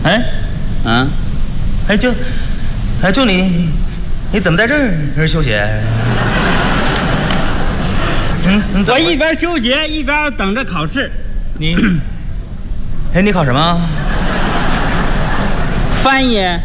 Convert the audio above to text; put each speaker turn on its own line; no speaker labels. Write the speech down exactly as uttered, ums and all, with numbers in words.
哎，
啊，
哎就，哎就你，你怎么在这儿休息？嗯，你
我一边休息一边等着考试。
你，哎，你考什么？
翻译。